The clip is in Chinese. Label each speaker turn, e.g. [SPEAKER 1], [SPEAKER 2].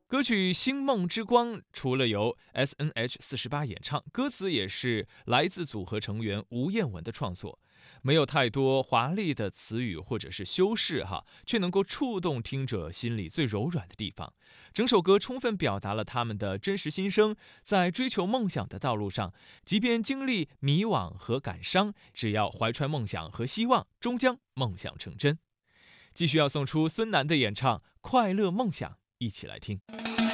[SPEAKER 1] 歌曲《星梦之光》除了由 SNH48 演唱，歌词也是来自组合成员吴彦文的创作，没有太多华丽的词语或者是修饰却能够触动听者心里最柔软的地方。整首歌充分表达了他们的真实心声，在追求梦想的道路上，即便经历迷惘和感伤，只要怀揣梦想和希望，终将梦想成真。继续要送出孙楠的演唱《快乐梦想》，一起来听。